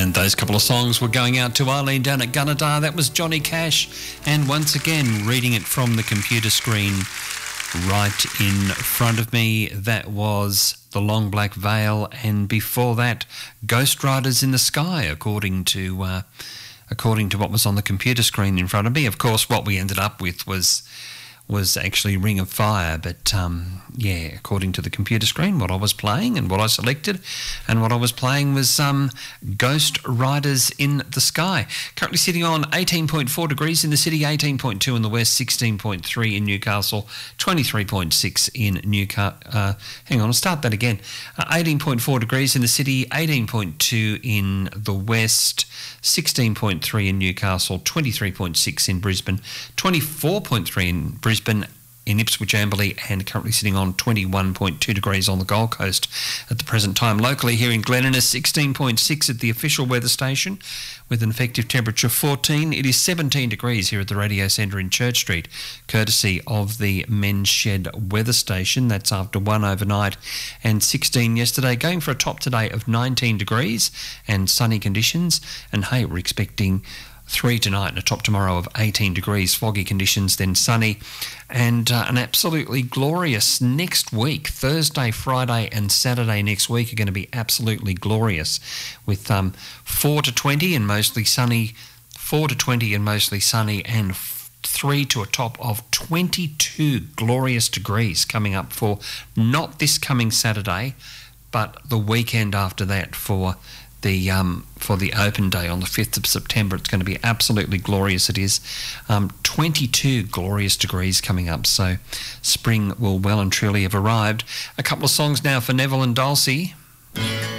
And those couple of songs were going out to Arlene down at Gunnedah. That was Johnny Cash. And once again, reading it from the computer screen right in front of me, that was The Long Black Veil. And before that, Ghost Riders in the Sky, according to what was on the computer screen in front of me. Of course, what we ended up with was actually Ring of Fire, but according to the computer screen, what I was playing and what I selected and what I was playing was Ghost Riders in the Sky. Currently sitting on 18.4 degrees in the city, 18.2 in the west, 16.3 in Newcastle, 23.6 in Newcastle. Hang on, I'll start that again. 18.4 degrees in the city, 18.2 in the west, 16.3 in Newcastle, 23.6 in Brisbane, 24.3 in Brisbane, in Ipswich Amberley, and currently sitting on 21.2 degrees on the Gold Coast at the present time. Locally here in Glen Innes, 16.6 at the official weather station with an effective temperature of 14. It is 17 degrees here at the Radio Centre in Church Street, courtesy of the Men's Shed weather station. That's after 1 overnight and 16 yesterday. Going for a top today of 19 degrees and sunny conditions. And hey, we're expecting 3 tonight and a top tomorrow of 18 degrees, foggy conditions, then sunny, and an absolutely glorious next week. Thursday, Friday and Saturday next week are going to be absolutely glorious with 4 to 20 and mostly sunny, 4 to 20 and mostly sunny, and 3 to a top of 22 glorious degrees coming up for not this coming Saturday, but the weekend after that for the open day on the 5th of September. It's going to be absolutely glorious. It is 22 glorious degrees coming up, so spring will well and truly have arrived. A couple of songs now for Neville and Dulcie.